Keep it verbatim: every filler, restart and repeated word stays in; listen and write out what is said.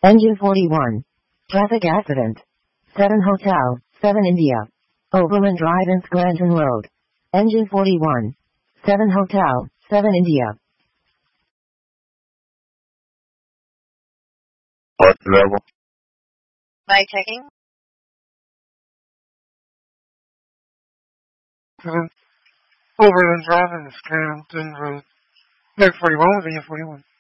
Engine forty-one. Traffic accident. seven Hotel, seven India. Overland Drive in Scranton Road. Engine forty-one. seven Hotel, seven India. What level? By checking. Overland Drive in Scranton Road. Air forty-one with Engine forty-one.